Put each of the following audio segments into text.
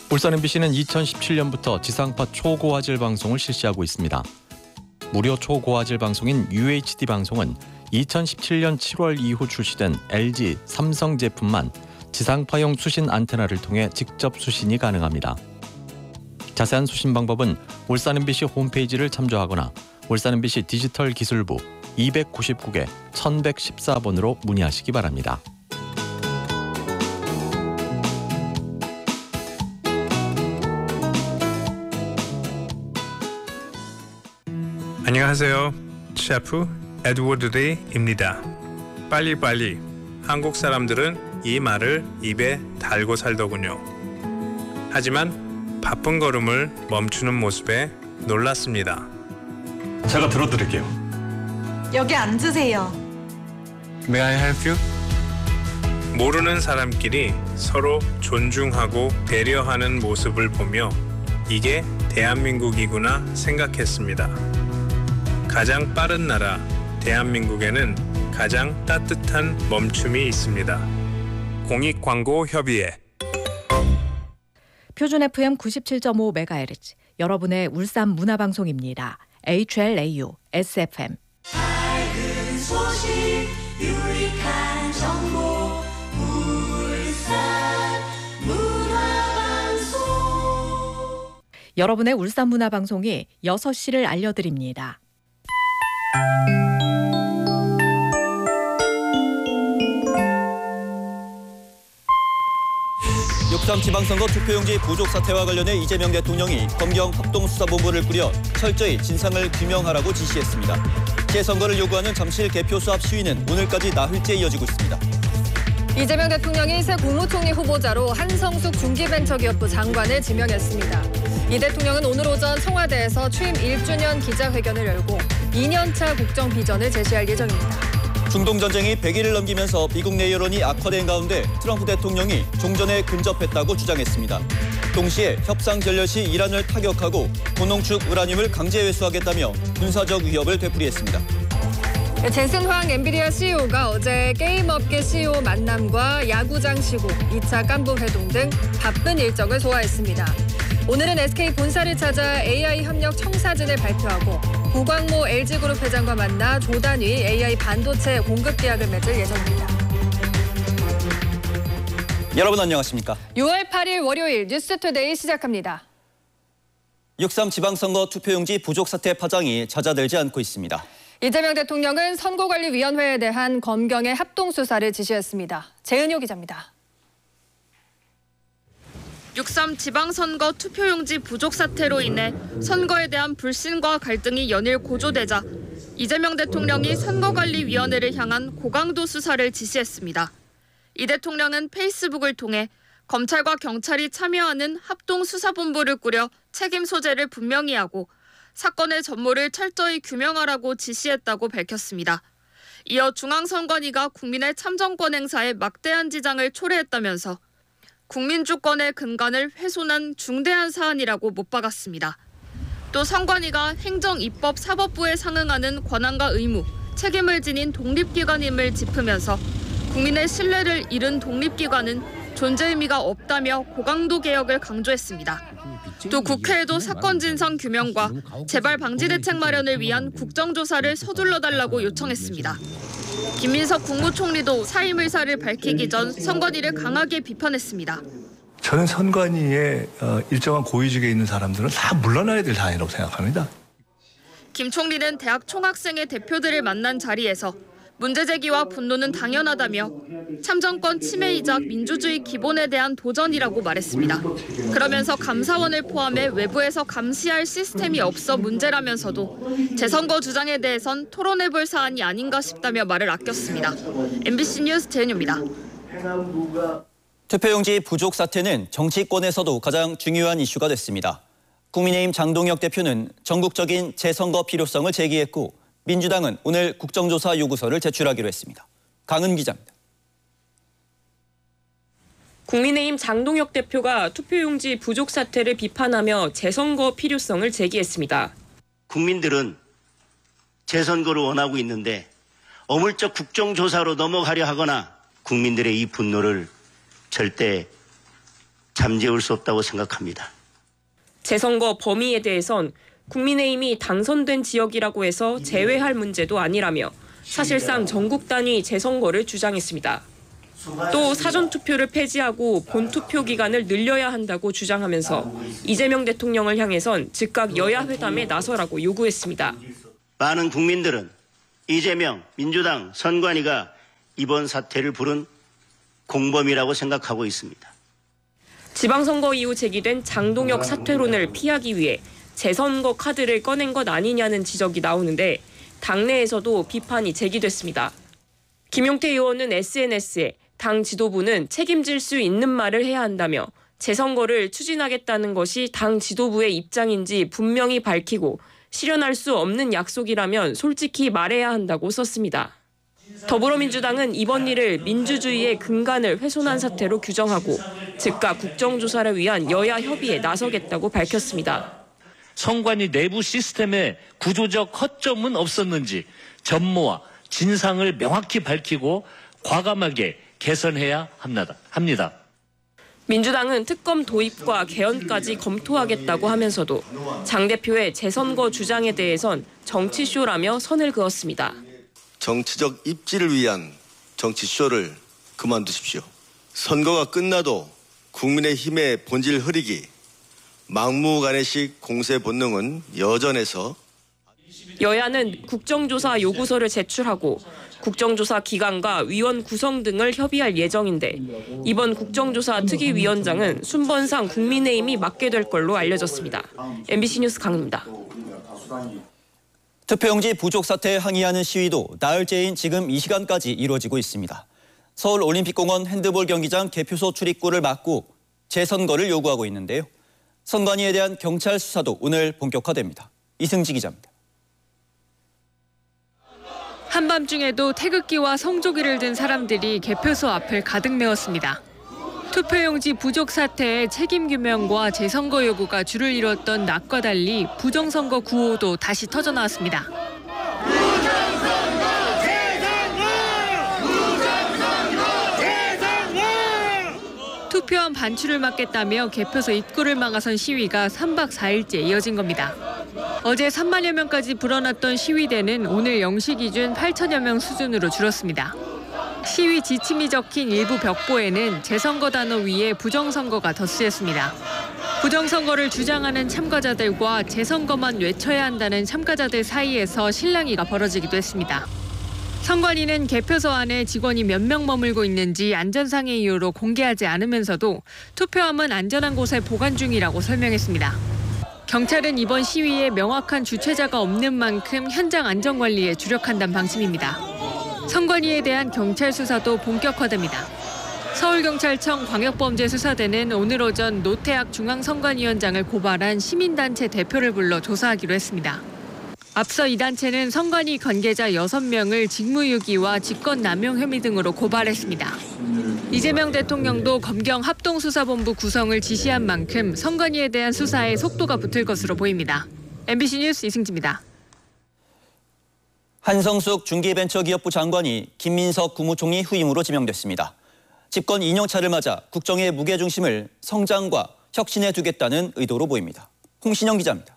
울산 MBC는 2017년부터 지상파 초고화질 방송을 실시하고 있습니다. 무료 초고화질 방송인 UHD 방송은 2017년 7월 이후 출시된 LG, 삼성 제품만 지상파용 수신 안테나를 통해 직접 수신이 가능합니다. 자세한 수신 방법은 울산 MBC 홈페이지를 참조하거나 울산 MBC 디지털 기술부 299개 1114번으로 문의하시기 바랍니다. 안녕하세요. 셰프 에드워드 리입니다. 빨리빨리. 한국 사람들은 이 말을 입에 달고 살더군요. 하지만 바쁜 걸음을 멈추는 모습에 놀랐습니다. 제가 들어드릴게요. 여기 앉으세요. May I help you? 모르는 사람끼리 서로 존중하고 배려하는 모습을 보며 이게 대한민국이구나 생각했습니다. 가장 빠른 나라 대한민국에는 가장 따뜻한 멈춤이 있습니다. 공익광고협의회. 표준 FM 97.5MHz 여러분의 울산 문화방송입니다. HLAU SFM. 밝은 소식 유익한 정보 울산 문화방송. 여러분의 울산 문화방송이 6시를 알려드립니다. 육삼 지방선거 투표용지 부족 사태와 관련해 이재명 대통령이 검경 합동수사본부를 꾸려 철저히 진상을 규명하라고 지시했습니다. 재선거를 요구하는 잠실 개표 수합 시위는 오늘까지 나흘째 이어지고 있습니다. 이재명 대통령이 새 국무총리 후보자로 한성숙 중기벤처기업부 장관을 지명했습니다. 이 대통령은 오늘 오전 청와대에서 취임 1주년 기자회견을 열고 2년차 국정 비전을 제시할 예정입니다. 중동 전쟁이 100일을 넘기면서 미국 내 여론이 악화된 가운데 트럼프 대통령이 종전에 근접했다고 주장했습니다. 동시에 협상 결렬 시 이란을 타격하고 고농축 우라늄을 강제 회수하겠다며 군사적 위협을 되풀이했습니다. 젠슨 황 엔비디아 CEO가 어제 게임업계 CEO 만남과 야구장 시구, 2차 간부 회동 등 바쁜 일정을 소화했습니다. 오늘은 SK 본사를 찾아 AI 협력 청사진을 발표하고 고광모 LG그룹 회장과 만나 조단위 AI 반도체 공급 계약을 맺을 예정입니다. 여러분 안녕하십니까? 6월 8일 월요일 뉴스투데이 시작합니다. 6.3 지방선거 투표용지 부족 사태 파장이 잦아들지 않고 있습니다. 이재명 대통령은 선거관리위원회에 대한 검경의 합동수사를 지시했습니다. 재은효 기자입니다. 6.3 지방선거 투표용지 부족 사태로 인해 선거에 대한 불신과 갈등이 연일 고조되자 이재명 대통령이 선거관리위원회를 향한 고강도 수사를 지시했습니다. 이 대통령은 페이스북을 통해 검찰과 경찰이 참여하는 합동수사본부를 꾸려 책임 소재를 분명히 하고 사건의 전모를 철저히 규명하라고 지시했다고 밝혔습니다. 이어 중앙선관위가 국민의 참정권 행사에 막대한 지장을 초래했다면서 국민주권의 근간을 훼손한 중대한 사안이라고 못 박았습니다. 또 선관위가 행정, 입법, 사법부에 상응하는 권한과 의무, 책임을 지닌 독립기관임을 짚으면서 국민의 신뢰를 잃은 독립기관은 존재 의미가 없다며 고강도 개혁을 강조했습니다. 또 국회에도 사건 진상 규명과 재발 방지 대책 마련을 위한 국정조사를 서둘러 달라고 요청했습니다. 김민석 국무총리도 사임 의사를 밝히기 전 선관위를 강하게 비판했습니다. 저는 선관위에 일정한 고위직에 있는 사람들은 다 물러나야 될 사안이라고 생각합니다. 김 총리는 대학 총학생회 대표들을 만난 자리에서 문제 제기와 분노는 당연하다며 참정권 침해이자 민주주의 기본에 대한 도전이라고 말했습니다. 그러면서 감사원을 포함해 외부에서 감시할 시스템이 없어 문제라면서도 재선거 주장에 대해선 토론해볼 사안이 아닌가 싶다며 말을 아꼈습니다. MBC 뉴스 재은유입니다. 투표용지 부족 사태는 정치권에서도 가장 중요한 이슈가 됐습니다. 국민의힘 장동혁 대표는 전국적인 재선거 필요성을 제기했고 민주당은 오늘 국정조사 요구서를 제출하기로 했습니다. 강은 기자입니다. 국민의힘 장동혁 대표가 투표용지 부족 사태를 비판하며 재선거 필요성을 제기했습니다. 국민들은 재선거를 원하고 있는데 어물쩍 국정조사로 넘어가려 하거나 국민들의 이 분노를 절대 잠재울 수 없다고 생각합니다. 재선거 범위에 대해선 국민의힘이 당선된 지역이라고 해서 제외할 문제도 아니라며 사실상 전국 단위 재선거를 주장했습니다. 또 사전투표를 폐지하고 본투표 기간을 늘려야 한다고 주장하면서 이재명 대통령을 향해선 즉각 여야 회담에 나서라고 요구했습니다. 많은 국민들은 이재명 민주당 선관위가 이번 사태를 부른 공범이라고 생각하고 있습니다. 지방선거 이후 제기된 장동혁 사퇴론을 피하기 위해 재선거 카드를 꺼낸 것 아니냐는 지적이 나오는데 당내에서도 비판이 제기됐습니다. 김용태 의원은 SNS에 당 지도부는 책임질 수 있는 말을 해야 한다며 재선거를 추진하겠다는 것이 당 지도부의 입장인지 분명히 밝히고 실현할 수 없는 약속이라면 솔직히 말해야 한다고 썼습니다. 더불어민주당은 이번 일을 민주주의의 근간을 훼손한 사태로 규정하고 즉각 국정조사를 위한 여야 협의에 나서겠다고 밝혔습니다. 선관위 내부 시스템에 구조적 허점은 없었는지 전모와 진상을 명확히 밝히고 과감하게 개선해야 합니다. 민주당은 특검 도입과 개헌까지 검토하겠다고 하면서도 장 대표의 재선거 주장에 대해선 정치쇼라며 선을 그었습니다. 정치적 입지를 위한 정치쇼를 그만두십시오. 선거가 끝나도 국민의힘의 본질 흐리기, 막무가내식 공세 본능은 여전해서 여야는 국정조사 요구서를 제출하고 국정조사 기간과 위원 구성 등을 협의할 예정인데 이번 국정조사 특위위원장은 순번상 국민의힘이 맡게 될 걸로 알려졌습니다. MBC 뉴스 강은입니다. 투표용지 부족 사태에 항의하는 시위도 나흘째인 지금 이 시간까지 이루어지고 있습니다. 서울올림픽공원 핸드볼 경기장 개표소 출입구를 막고 재선거를 요구하고 있는데요. 선관위에 대한 경찰 수사도 오늘 본격화됩니다. 이승지 기자입니다. 한밤중에도 태극기와 성조기를 든 사람들이 개표소 앞을 가득 메웠습니다. 투표용지 부족 사태의 책임 규명과 재선거 요구가 줄을 이뤘던 낮과 달리 부정선거 구호도 다시 터져나왔습니다. 투표함 반출을 막겠다며 개표소 입구를 막아선 시위가 3박 4일째 이어진 겁니다. 어제 3만여 명까지 불어났던 시위대는 오늘 0시 기준 8천여 명 수준으로 줄었습니다. 시위 지침이 적힌 일부 벽보에는 재선거 단어 위에 부정선거가 덧쓰였습니다. 부정선거를 주장하는 참가자들과 재선거만 외쳐야 한다는 참가자들 사이에서 실랑이가 벌어지기도 했습니다. 선관위는 개표소 안에 직원이 몇 명 머물고 있는지 안전상의 이유로 공개하지 않으면서도 투표함은 안전한 곳에 보관 중이라고 설명했습니다. 경찰은 이번 시위에 명확한 주최자가 없는 만큼 현장 안전관리에 주력한다는 방침입니다. 선관위에 대한 경찰 수사도 본격화됩니다. 서울경찰청 광역범죄수사대는 오늘 오전 노태학 중앙선관위원장을 고발한 시민단체 대표를 불러 조사하기로 했습니다. 앞서 이 단체는 선관위 관계자 6명을 직무유기와 직권남용 혐의 등으로 고발했습니다. 이재명 대통령도 검경 합동수사본부 구성을 지시한 만큼 선관위에 대한 수사에 속도가 붙을 것으로 보입니다. MBC 뉴스 이승지입니다. 한성숙 중기벤처기업부 장관이 김민석 국무총리 후임으로 지명됐습니다. 집권 2년차를 맞아 국정의 무게중심을 성장과 혁신에 두겠다는 의도로 보입니다. 홍신영 기자입니다.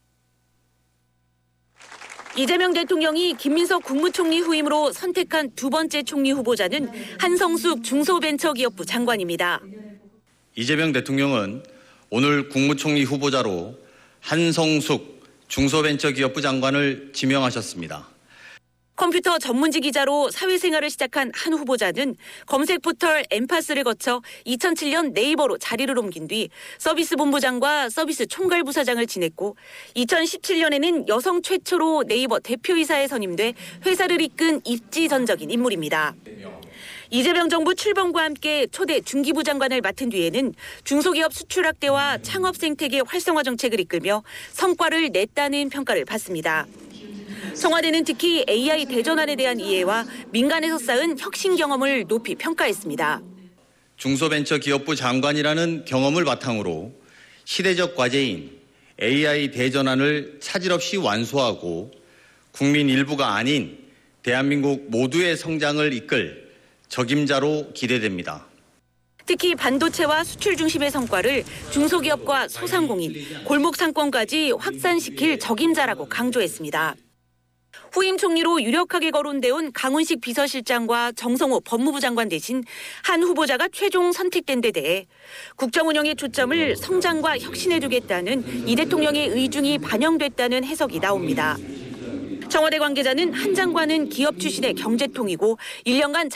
이재명 대통령이 김민석 국무총리 후임으로 선택한 두 번째 총리 후보자는 한성숙 중소벤처기업부 장관입니다. 이재명 대통령은 오늘 국무총리 후보자로 한성숙 중소벤처기업부 장관을 지명하셨습니다. 컴퓨터 전문지 기자로 사회생활을 시작한 한 후보자는 검색 포털 엠파스를 거쳐 2007년 네이버로 자리를 옮긴 뒤 서비스 본부장과 서비스 총괄부사장을 지냈고 2017년에는 여성 최초로 네이버 대표이사에 선임돼 회사를 이끈 입지전적인 인물입니다. 이재명 정부 출범과 함께 초대 중기부 장관을 맡은 뒤에는 중소기업 수출 확대와 창업 생태계 활성화 정책을 이끌며 성과를 냈다는 평가를 받습니다. 청와대는 특히 AI 대전환에 대한 이해와 민간에서 쌓은 혁신 경험을 높이 평가했습니다. 중소벤처기업부 장관이라는 경험을 바탕으로 시대적 과제인 AI 대전환을 차질 없이 완수하고 국민 일부가 아닌 대한민국 모두의 성장을 이끌 적임자로 기대됩니다. 특히 반도체와 수출 중심의 성과를 중소기업과 소상공인, 골목 상권까지 확산시킬 적임자라고 강조했습니다. 후임 총리로 유력하게 거론돼온 강훈식 비서실장과 정성호 법무부 장관 대신 한 후보자가 최종 선택된 데 대해 국정 운영의 초점을 성장과 혁신에 두겠다는 이 대통령의 의중이 반영됐다는 해석이 나옵니다. 청와대 관계자는 한 장관은 기업 출신의 경제통이고 1년간